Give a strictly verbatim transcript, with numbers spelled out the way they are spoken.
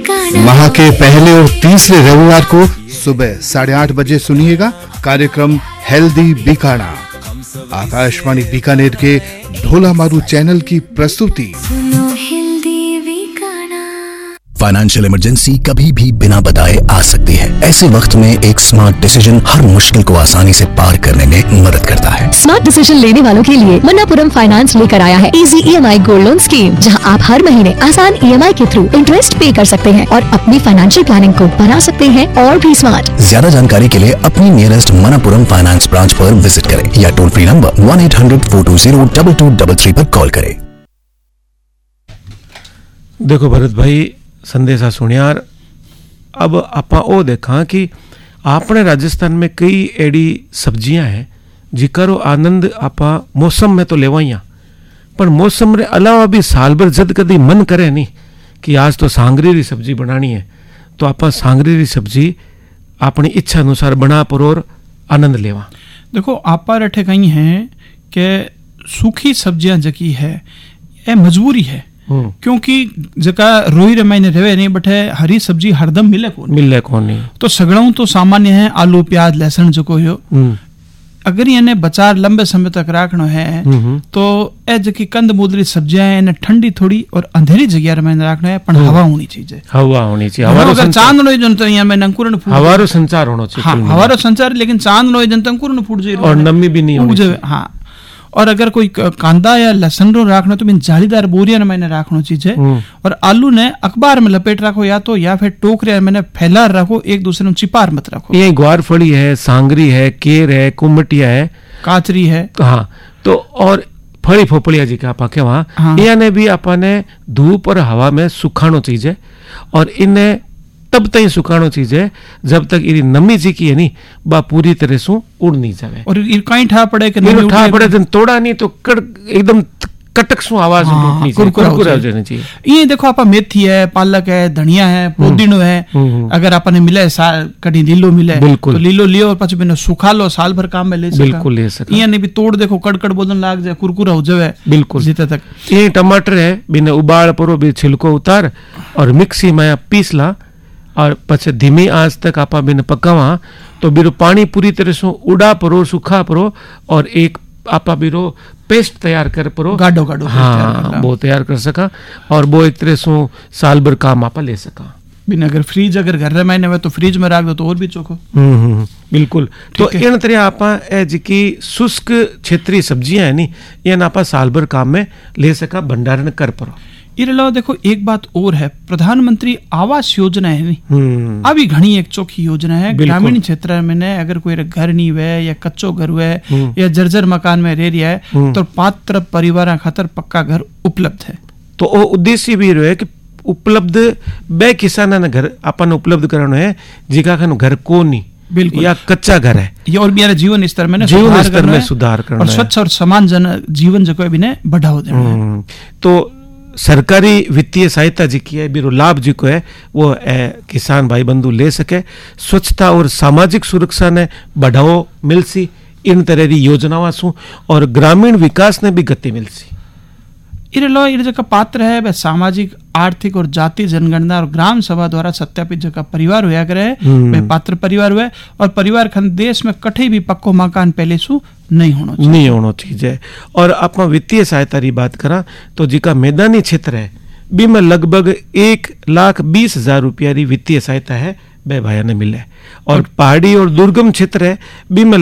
माह के पहले और तीसरे रविवार को सुबह साढ़े आठ बजे सुनिएगा कार्यक्रम हेल्दी बीकाना। आकाशवाणी बीकानेर के ढोला मारू चैनल की प्रस्तुति। फाइनेंशियल इमरजेंसी कभी भी बिना बताए आ सकती है। ऐसे वक्त में एक स्मार्ट डिसीजन हर मुश्किल को आसानी से पार करने में मदद करता है। स्मार्ट डिसीजन लेने वालों के लिए मन्नापुरम फाइनेंस लेकर आया है easy EMI gold loan scheme, जहां आप हर महीने आसान ईएमआई के थ्रू इंटरेस्ट पे कर सकते हैं और अपनी फाइनेंशियल प्लानिंग को बना सकते हैं और भी स्मार्ट। ज्यादा जानकारी के लिए अपनी नियरेस्ट मन्नापुरम फाइनेंस ब्रांच पर विजिट करें या toll free number one eight hundred four to zero double two double three पर कॉल करें। देखो भरत भाई, संदेशा सुनियार अब आपा ओ देखा कि आपने राजस्थान में कई एडी सब्जियां हैं जिकरो आनंद आपा मौसम में तो लेवाइया, पर मौसम रे अलावा भी साल भर जद कदी मन करे नहीं कि आज तो सांगरी री सब्जी बनानी है, तो आपा सांगरी री सब्जी अपनी इच्छा अनुसार बना पर और आनंद लेवा। देखो आपा रखे कहीं हैं कि सूखी सब्जियां जकी है ये मजबूरी है, क्योंकि जका रोई रे महीने रहे नहीं बटे हरी सब्जी हरदम मिले कौन मिले कौन नहीं, तो सगड़ों तो सामान्य है आलू प्याज लहसुन जको हो। अगर ये बचार लंबे समय तक रखना है तो ए जकी कंद मूदरी सब्जियां है ठंडी थोड़ी और अंधेरी जगह में रखना है, पर हवा होनी चाहिए। हवा होनी चाहिए। हवा अगर चांद नो जन तो यहाँ में अंकुरन फूट हवारो संचार होना चाहिए। हाँ, हवारो संचार, लेकिन चांद नो जन तो अंकुरन फूट जाए और नमी भी नहीं होनी चाहिए। हाँ, और अगर कोई कांदा या लहसुन रो रखना तो बिन जालीदार बोरिया मैंने रखना चीज है। और आलू ने अखबार में लपेट रखो या तो, या फिर टोकरे मैंने फैला रखो, एक दूसरे में चिपार मत रखो। ये ग्वार फली है, सांगरी है, केर है, कुमटिया है, काचरी है। हाँ, तो और फड़ी फोपड़िया जी का आपा के वहाँ हाँ। ने भी आपने धूप और हवा में सुखानो चीज है, और इन्हें तब तक सुखानो चीज है जब तक इरी नमी जी की है नहीं बा पूरी तरह से उड़ नहीं जावे। और कहीं ठा पड़े कि नहीं ठा पड़े तो तोड़ा नहीं तो कड़ एकदम कटक सु आवाज उठनी चाहिए, कुरकुरा हो जानी चाहिए। ये देखो आपा मेथी है, पालक है, धनिया है, पुदीनो है, अगर आपने मिले कड़ी लीलो मिले तो लीलो लियो और पछी बिना सुखा लो, साल भर काम में ले सका। बिल्कुल ले सका। ये नहीं भी तोड़ देखो कड़कड़ बोलन लाग जाए, कुरकुरा हो जाए बिल्कुल जीते तक। ये टमाटर है बिना उबाल परो भी छिलको उतार और मिक्सी में पीस ला और पछे धीमी आंच तक आपा बिन पकावा तो बिरो पानी पूरी तरह से उड़ा परो, सुखा परो और एक आपा बिरो पेस्ट तैयार कर परो, गाढ़ो गाढ़ो हाँ वो तैयार कर सका और वो एक तरह से साल भर काम आपा ले सका। बिन अगर फ्रीज अगर घर में में तो फ्रीज में रख दो तो और भी चोखो। हम्म बिल्कुल। तो इन तरह आपा ए जिकी शुष्क क्षेत्रीय सब्जियां है नी ये आपा साल भर काम में ले सका, भंडारण कर परो। इसके अलावा देखो एक बात और है, प्रधानमंत्री आवास योजना है नहीं अभी घनी एक चौखी योजना है ग्रामीण क्षेत्र में ने अगर कोई घर नहीं हुए या कच्चो घर हुए या जर्जर मकान में रह रहा है तो पात्र परिवार खातर पक्का घर उपलब्ध है। तो वो उद्देश्य भी रहे कि उपलब्ध बे किसान ने घर अपन उपलब्ध कराना है जिका खान घर को नहीं बिल्कुल या कच्चा घर है ये और मेरा जीवन स्तर में जीवन स्तर में सुधार करना और स्वच्छ और समान जन जीवन जो है भी बढ़ावा देना। तो सरकारी वित्तीय सहायता जी की है बिरो लाभ जी को है वो ए, किसान भाई बंधु ले सके, स्वच्छता और सामाजिक सुरक्षा ने बढ़ावो मिल सी इन तरह की योजनाओं सु और ग्रामीण विकास ने भी गति मिल सी। इरलो इर जगह पात्र है वह सामाजिक आर्थिक और जाति जनगणना और ग्राम सभा द्वारा सत्यापित जगह परिवार हुआ करे वह पात्र परिवार हुए और परिवार खंड देश में कठे भी पक्को मकान पहले सु नहीं होना चाहिए नहीं होना चाहिए। और आप वित्तीय सहायता की बात करा तो जिका मैदानी क्षेत्र है बी में लगभग एक लाख बीस हजार रुपया वित्तीय सहायता है बे भाया ने मिले और पहाड़ी और दुर्गम क्षेत्र है बी में